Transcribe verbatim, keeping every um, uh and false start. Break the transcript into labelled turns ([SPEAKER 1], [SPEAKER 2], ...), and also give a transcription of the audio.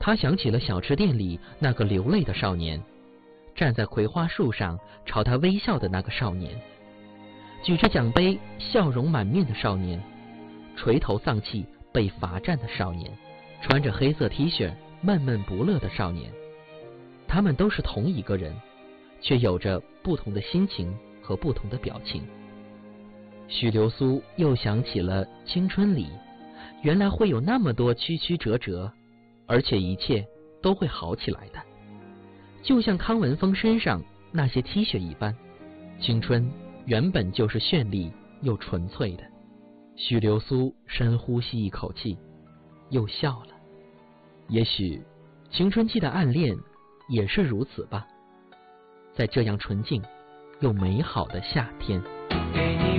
[SPEAKER 1] 他想起了小吃店里那个流泪的少年，站在葵花树上朝他微笑的那个少年，举着奖杯笑容满面的少年，垂头丧气被罚站的少年，穿着黑色 T 恤闷闷不乐的少年。他们都是同一个人，却有着不同的心情和不同的表情。许流苏又想起了青春里，原来会有那么多曲曲折折，而且一切都会好起来的，就像康文峰身上那些 T 恤一般。青春原本就是绚丽又纯粹的。许流苏深呼吸一口气，又笑了。也许青春期的暗恋也是如此吧，在这样纯净又美好的夏天。
[SPEAKER 2] 给你